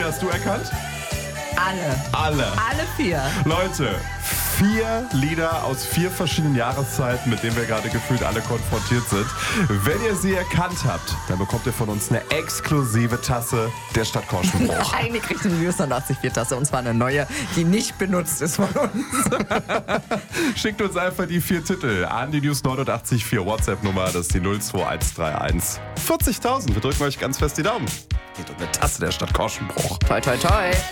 Wie hast du erkannt? Alle 4. Leute, 4 Lieder aus 4 verschiedenen Jahreszeiten, mit denen wir gerade gefühlt alle konfrontiert sind. Wenn ihr sie erkannt habt, dann bekommt ihr von uns eine exklusive Tasse der Stadt Korschenbruch. Eine kriegt eine News 89.4 Tasse und zwar eine neue, die nicht benutzt ist von uns. Schickt uns einfach die 4 Titel an die News 89.4 WhatsApp-Nummer, das ist die 02131. 40.000, wir drücken euch ganz fest die Daumen. Geht um eine Tasse der Stadt Korschenbruch. Toi, toi, toi.